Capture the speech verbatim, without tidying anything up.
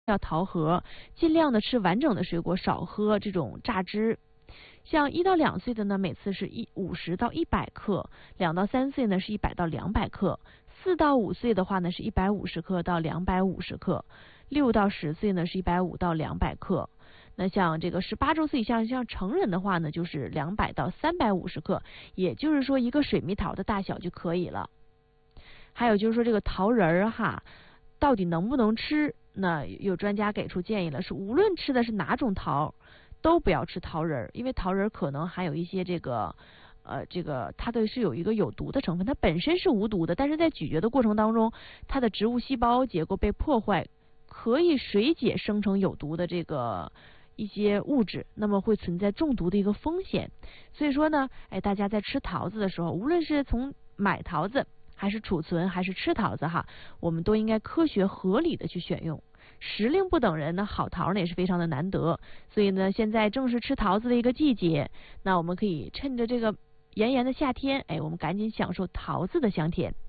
要桃核，尽量的吃完整的水果，少喝这种榨汁。像一到两岁的呢，每次是一五十到一百克；两到三岁呢是一百到两百克；四到五岁的话呢是一百五十克到两百五十克；六到十岁呢是一百五到两百克。那像这个十八周岁以下，像成人的话呢，就是两百到三百五十克，也就是说一个水蜜桃的大小就可以了。还有就是说这个桃仁儿哈，到底能不能吃？那有专家给出建议了，是无论吃的是哪种桃，都不要吃桃仁儿，因为桃仁儿可能含有一些这个呃这个它的是有一个有毒的成分，它本身是无毒的，但是在咀嚼的过程当中，它的植物细胞结构被破坏，可以水解生成有毒的这个一些物质，那么会存在中毒的一个风险。所以说呢，哎，大家在吃桃子的时候，无论是从买桃子还是储存还是吃桃子哈，我们都应该科学合理的去选用。时令不等人呢，好桃呢也是非常的难得，所以呢，现在正是吃桃子的一个季节，那我们可以趁着这个炎炎的夏天，哎，我们赶紧享受桃子的香甜。